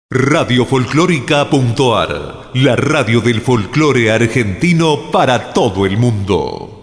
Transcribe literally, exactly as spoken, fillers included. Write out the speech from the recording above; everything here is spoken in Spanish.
Radio Folclórica.ar, la radio del folclore argentino para todo el mundo.